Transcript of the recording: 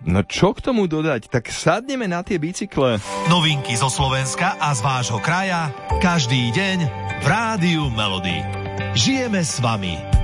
No čo k tomu dodať? Tak sadneme na tie bicykle. Novinky zo Slovenska a z vášho kraja každý deň v Rádiu Melody. Žijeme s vami.